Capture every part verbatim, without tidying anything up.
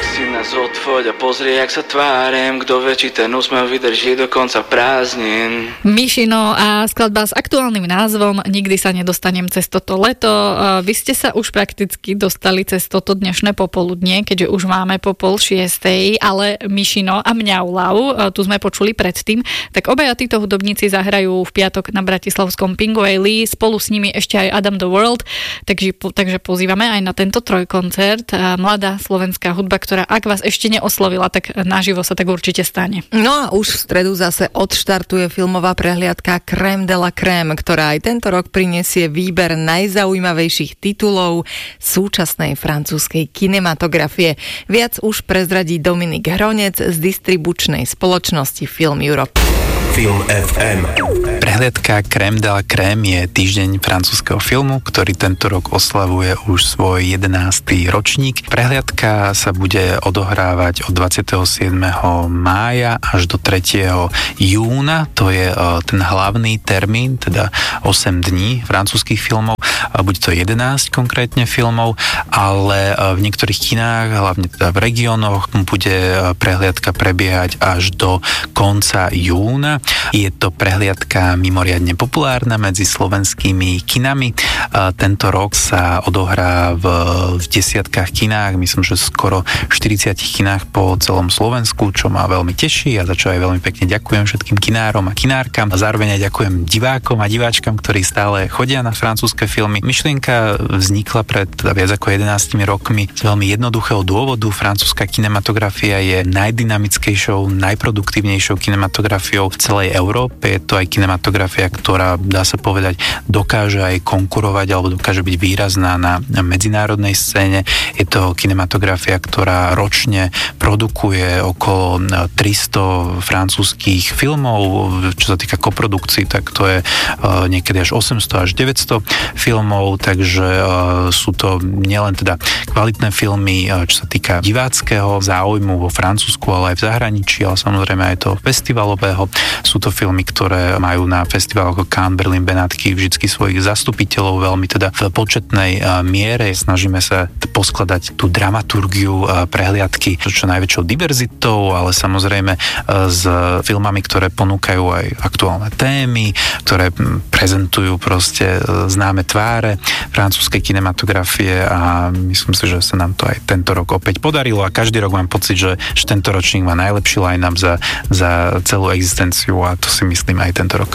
Tak si nás otvoď a pozri, jak sa tvárem. Kto vie, či ten úsmev vydrží do konca prázdnin. Mišino a skladba s aktuálnym názvom Nikdy sa nedostanem cez toto leto. Vy ste sa už prakticky dostali cez toto dnešné popoludnie, keďže už máme po pol šiestej, ale Mišino a Mňaulau, tu sme počuli predtým, tak obaja títo hudobníci zahrajú v piatok na bratislavskom Pingueli, spolu s nimi ešte aj Adam the World, takže, takže pozývame aj na tento trojkoncert. Mladá slovenská hudba, ktorá ak vás ešte neoslovila, tak naživo sa tak určite stane. No a už v stredu zase odštartuje filmová prehliadka Crème de la Crème, ktorá aj tento rok prinesie výber najzaujímavejších titulov súčasnej francúzskej kinematografie. Viac už prezradí Dominik Hronec z distribučnej spoločnosti Film Europe. Film ef em. Prehliadka Crème de la Crème je týždeň francúzskeho filmu, ktorý tento rok oslavuje už svoj jedenásty ročník. Prehliadka sa bude odohrávať od dvadsiateho siedmeho mája až do tretieho júna. To je ten hlavný termín, teda osem dní francúzskych filmov. Bude to jedenásť konkrétne filmov, ale v niektorých kinách, hlavne teda v regiónoch, bude prehliadka prebiehať až do konca júna. Je to prehliadka mimoriadne populárna medzi slovenskými kinami. Tento rok sa odohrá v, v desiatkách kinách, myslím, že skoro štyridsiatich kinách po celom Slovensku, čo ma veľmi teší a za čo aj veľmi pekne ďakujem všetkým kinárom a kinárkam. A zároveň aj ďakujem divákom a diváčkam, ktorí stále chodia na francúzske filmy. Myšlienka vznikla pred viac ako jedenástimi rokmi z veľmi jednoduchého dôvodu. Francúzska kinematografia je najdynamickejšou, najproduktívnejšou kinematografiou v celej Európe. Je to aj kinematografia, ktorá, dá sa povedať, dokáže aj konkurovať alebo dokáže byť výrazná na medzinárodnej scéne. Je to kinematografia, ktorá ročne produkuje okolo tristo francúzskych filmov. Čo sa týka koprodukcií, tak to je niekedy až osemsto až deväťsto filmov, takže sú to nielen teda kvalitné filmy, čo sa týka diváckeho záujmu vo Francúzsku, ale aj v zahraničí, ale samozrejme aj toho festivalového. Sú to filmy, ktoré majú na festivaloch ako Cannes, Berlin, Benátky vždycky svojich zastupiteľov veľmi teda v početnej miere. Snažíme sa poskladať tú dramaturgiu prehliadky čo najväčšou diverzitou, ale samozrejme s filmami, ktoré ponúkajú aj aktuálne témy, ktoré prezentujú proste známe tváre francúzskej kinematografie a myslím si, že sa nám to aj tento rok opäť podarilo a každý rok mám pocit, že, že tento ročník má najlepší line-up za, za celú existenciu a to si myslím aj tento rok.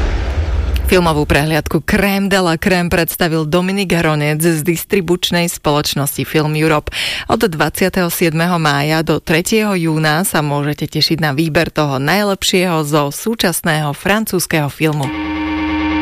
Filmovú prehliadku Crème de la Crème predstavil Dominik Hronec z distribučnej spoločnosti Film Europe. Od dvadsiateho siedmeho mája do tretieho júna sa môžete tešiť na výber toho najlepšieho zo súčasného francúzskeho filmu.